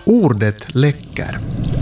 Ordet läcker.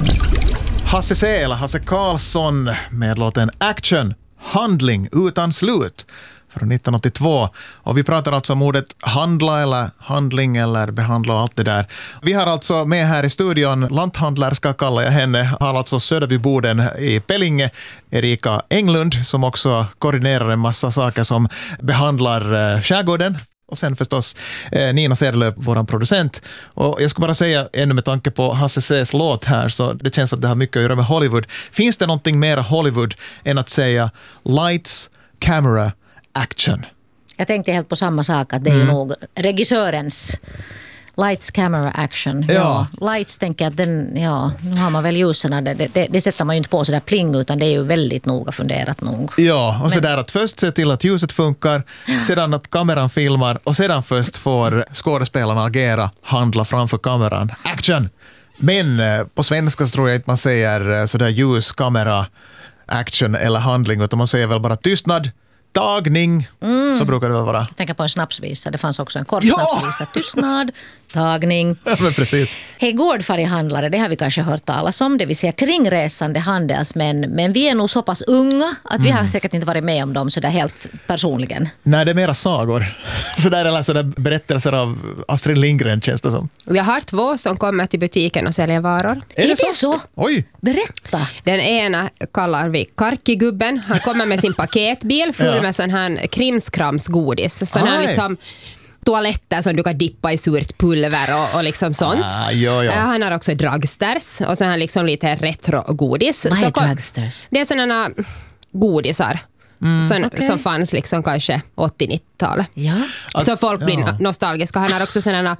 Hasse Karlsson med låten Action, handling utan slut från 1982. Och vi pratar alltså om ordet handla eller handling eller behandla och allt det där. Vi har alltså med här i studion, lanthandlärska kallar jag henne, har alltså Söderbyboden i Pellinge, Erika Englund, som också koordinerar en massa saker som behandlar skärgården. Och sen förstås Nina Sedelöp, våran producent. Och jag ska bara säga, ännu med tanke på Hasse C's låt här, så det känns att det har mycket att göra med Hollywood. Finns det någonting mer Hollywood än att säga lights, camera, action? Jag tänkte helt på samma sak, att det är ju nog regissörens lights, camera, action. Ja. Lights tänker jag att nu har man väl ljusen. Det sätter man ju inte på sådär pling, utan det är ju väldigt noga funderat nog. Ja, och sådär att först se till att ljuset funkar, sedan att kameran filmar och sedan först får skådespelarna agera, handla framför kameran. Action! Men på svenska så tror jag inte man säger sådär ljus, kamera, action eller handling, utan man säger väl bara tystnad, tagning, så brukar det väl vara. Jag tänker på en snapsvisa. Det fanns också en kort snapsvisa. Tystnad, tagning. Ja, men precis. Hej, gårdfarihandlare, det har vi kanske hört talas om. Det vill säga kringresande handelsmän. Men vi är nog så pass unga att vi har säkert inte varit med om dem så där helt personligen. Nej, det är mera sagor. Sådär, eller sådär berättelser av Astrid Lindgren, känns det som. Jag har 2 som kommer till butiken och säljer varor. Är det så? Oj! Berätta. Den ena kallar vi Karkigubben. Han kommer med sin paketbil full med sån här krimskramsgodis. Sån här liksom toaletter som du kan dippa i surt pulver och liksom sånt. Han har också dragsters och så har liksom lite retro-godis. Vad är dragsters? Det är sådana godisar som fanns liksom kanske 80-90-talet. Ja. Så folk blir nostalgiska. Han har också sådana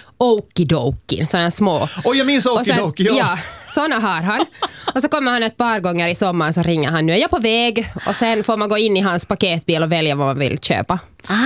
okidoki, sådana små. Jag minns okidoki. Ja, sådana har han. Och så kommer han ett par gånger i sommaren, så ringer han, nu är jag på väg. Och sen får man gå in i hans paketbil och välja vad man vill köpa.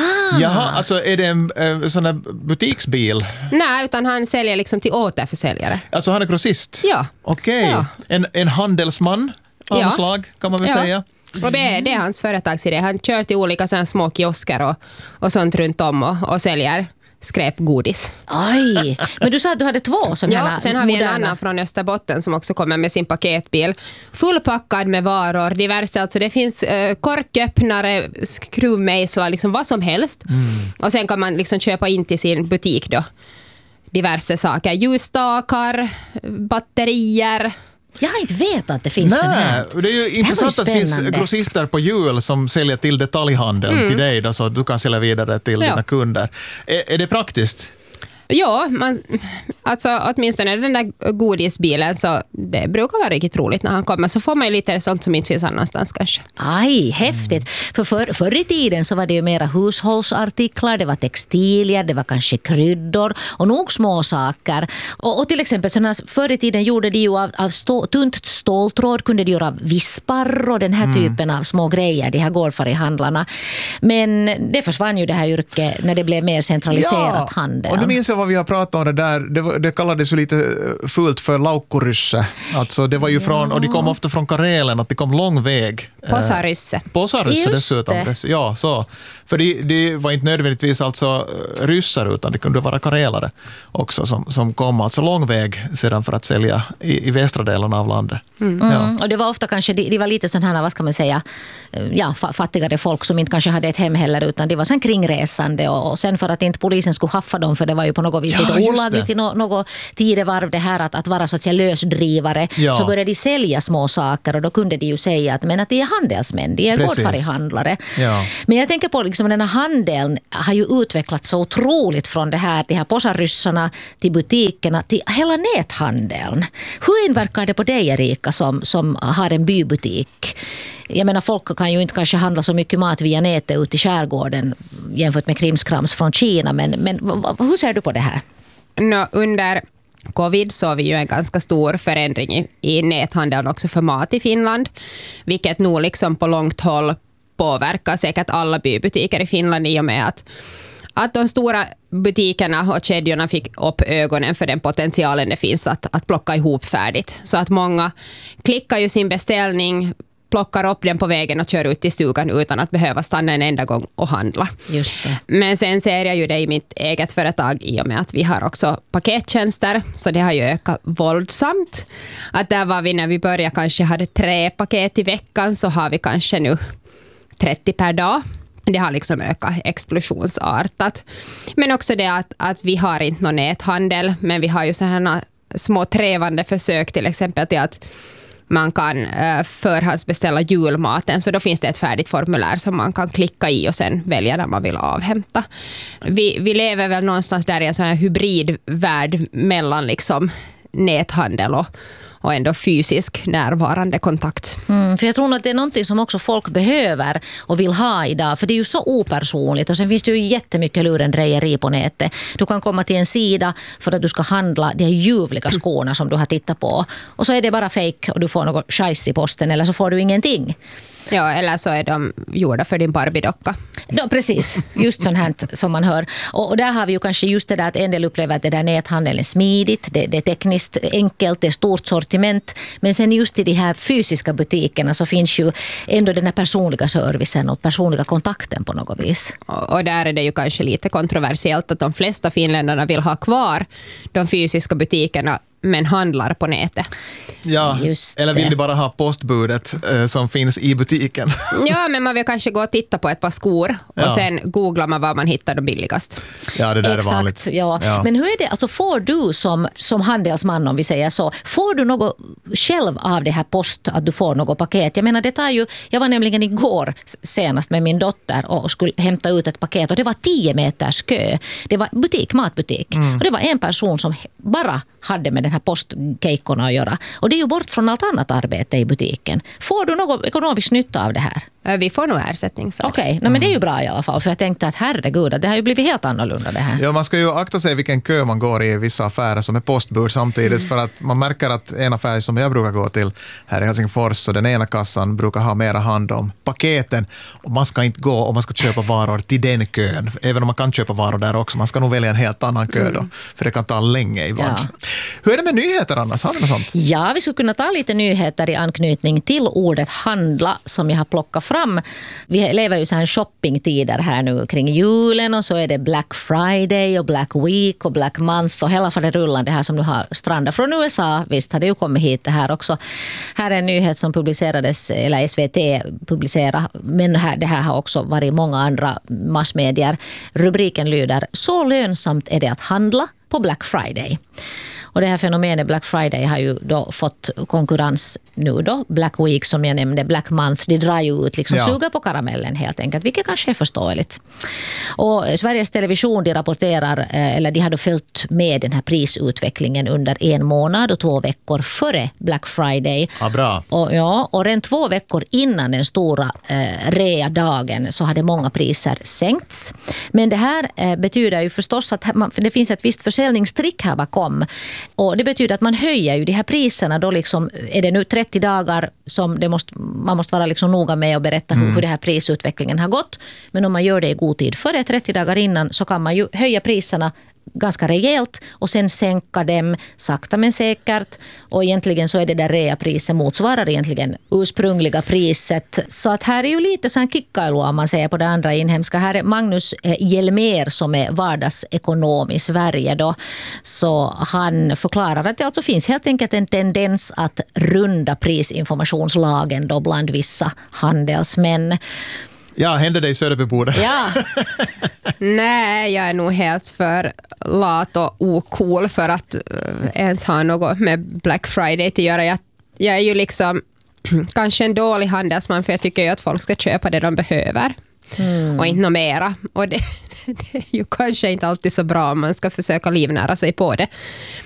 Jaha, alltså är det en sån här butiksbil? Nej, utan han säljer liksom till återförsäljare. Alltså han är grossist? Ja. Okej. Ja. En handelsman av något slag, kan man väl säga. Och det är hans företagsidé. Han kör till olika sådana små kiosker och sånt runt om och säljer skräpgodis. Oj, men du sa att du hade 2 sådana här. Ja, sen har vi en annan från Österbotten som också kommer med sin paketbil. Fullpackad med varor, diverse. Alltså det finns korköppnare, skruvmejslar, liksom vad som helst. Och sen kan man liksom köpa in till sin butik då diverse saker. Ljusstakar, batterier. Jag har inte vetat att det finns sån här. Det är ju intressant att det finns grossister på jul som säljer till detaljhandeln till dig då, så du kan sälja vidare till dina kunder. Är det praktiskt? Ja, alltså åtminstone den där godisbilen, så det brukar vara riktigt roligt när han kommer. Så får man ju lite sånt som inte finns annanstans kanske. Aj, häftigt. För förr i tiden så var det ju mera hushållsartiklar, det var textilier, det var kanske kryddor och nog små saker. Och till exempel sådana, förr i tiden gjorde de ju av tunt ståltråd, kunde de göra vispar och den här typen av små grejer, de här gårdfarihandlarna. Men det försvann ju det här yrket när det blev mer centraliserat handel. Och du minns vad vi har pratat om det där, det kallades ju lite fult för laukkurysse. Alltså det var ju från, och de kom ofta från Karelen, att de kom lång väg. Posarysse. Posarysse dessutom. Ja, så. För det var inte nödvändigtvis alltså ryssar, utan det kunde vara karelare också som kom alltså lång väg sedan för att sälja i västra delen av landet. Och det var ofta kanske, det var lite sån här, vad ska man säga, fattigare folk som inte kanske hade ett hem heller, utan det var sån kringresande, och sen för att inte polisen skulle haffa dem, för det var ju på något vis lite olagligt i något tidevarv det här att vara så att säga lösdrivare, så började de sälja små saker, och då kunde de ju säga att de är handelsmän, de är gårdfarihandlare. Men jag tänker på liksom den här handeln har ju utvecklats så otroligt från de här posaryssarna till butikerna till hela näthandeln. Hur inverkar det på dig, Erika, som har en bybutik? Jag menar, folk kan ju inte kanske handla så mycket mat via nätet ut i skärgården jämfört med krimskrams från Kina, men hur ser du på det här? Under covid så har vi ju en ganska stor förändring i näthandeln också för mat i Finland, vilket nog liksom på långt håll påverkar säkert alla bybutiker i Finland, i och med att de stora butikerna och kedjorna fick upp ögonen för den potentialen det finns att plocka ihop färdigt. Så att många klickar ju sin beställning plockar upp den på vägen och kör ut till stugan utan att behöva stanna en enda gång och handla. Just det. Men sen ser jag ju det i mitt eget företag i och med att vi har också pakettjänster, så det har ju ökat våldsamt. Att där var vi när vi började kanske hade 3 paket i veckan, så har vi kanske nu 30 per dag. Det har liksom ökat explosionsartat. Men också det att vi har inte någon näthandel, men vi har ju sådana små trevande försök, till exempel till att man kan förhandsbeställa julmaten, så då finns det ett färdigt formulär som man kan klicka i och sen välja när man vill avhämta. Vi lever väl någonstans där i en sån här hybridvärld mellan liksom näthandel och ändå fysisk närvarande kontakt. För jag tror att det är någonting som också folk behöver och vill ha idag, för det är ju så opersonligt, och sen finns det ju jättemycket lurendrejeri på nätet. Du kan komma till en sida för att du ska handla de här ljuvliga skorna som du har tittat på, och så är det bara fake och du får något scheiss i posten, eller så får du ingenting. Ja, eller så är de gjorda för din Barbie-docka. Ja, precis. Just sånt här som man hör. Och där har vi ju kanske just det där att en del upplever att det där näthandeln är smidigt, det är tekniskt enkelt, det är stort sortiment. Men sen just i de här fysiska butikerna så finns ju ändå den här personliga servicen och personliga kontakten på något vis. Och där är det ju kanske lite kontroversiellt att de flesta finländarna vill ha kvar de fysiska butikerna men handlar på nätet. Ja, eller vill du bara ha postbudet som finns i butiken? Ja, men man vill kanske gå och titta på ett par skor och sen googlar man vad man hittar då billigast. Ja, det där är vanligt. Ja. Men hur är det, alltså får du som handelsman, om vi säger så, får du något själv av det här post, att du får något paket? Jag menar, det tar ju, jag var nämligen igår senast med min dotter och skulle hämta ut ett paket, och det var 10 meters kö. Det var matbutik. Och det var en person som bara hade med den här postkejkorna att göra. Och det är ju bort från allt annat arbete i butiken. Får du något ekonomisk nytta av det här? Vi får nog ersättning för det. Okej, men det är ju bra i alla fall. För jag tänkte att herregud, det har ju blivit helt annorlunda det här. Ja, man ska ju akta sig vilken kö man går i vissa affärer som är postbud samtidigt. För att man märker att en affär som jag brukar gå till här i Helsingfors, så den ena kassan brukar ha mera hand om paketen. Och man ska inte gå och man ska köpa varor till den kön. Även om man kan köpa varor där också. Man ska nog välja en helt annan kö då. För det kan ta länge ibland. Ja. Hur är det med nyheter annars? Har du något sånt? Ja, vi skulle kunna ta lite nyheter i anknytning till ordet handla som jag har plockat fram. Vi lever ju så här shoppingtider här nu kring julen, och så är det Black Friday och Black Week och Black Month och hela för rullan det här som nu har strandat från USA. Visst har det ju kommit hit det här också. Här är en nyhet som publicerades, eller SVT publicerade, men det här har också varit många andra massmedier. Rubriken lyder: så lönsamt är det att handla på Black Friday. Och det här fenomenet Black Friday har ju då fått konkurrens nu då. Black Week som jag nämnde, Black Month, det drar ju ut liksom suga på karamellen helt enkelt, vilket kanske är förståeligt. Och Sveriges Television, de rapporterar, eller de hade följt med den här prisutvecklingen under 1 månad och 2 veckor före Black Friday. Ja, bra. Och redan 2 veckor innan den stora rea-dagen så hade många priser sänkts. Men det här betyder ju förstås att det finns ett visst försäljningstrick här bakom. Och det betyder att man höjer ju de här priserna då liksom, är det nu 30 dagar som man måste vara liksom noga med och berätta hur det här prisutvecklingen har gått. Men om man gör det i god tid före 30 dagar innan så kan man ju höja priserna ganska rejält och sen sänka dem sakta men säkert, och egentligen så är det där reapriset motsvarar egentligen ursprungliga priset. Så att här är ju lite sån kickailu om man säger på det andra inhemska. Här är Magnus Hjelmér som är vardagsekonom i Sverige då, så han förklarar att det alltså finns helt enkelt en tendens att runda prisinformationslagen då bland vissa handelsmän. Ja, händer det i Söderbybordet? Ja. Nej, jag är nog helt för lat och ocool för att ens ha något med Black Friday att göra. Jag är ju liksom kanske en dålig handelsman, för jag tycker ju att folk ska köpa det de behöver och inte något mera. Och det är ju kanske inte alltid så bra om man ska försöka livnära sig på det.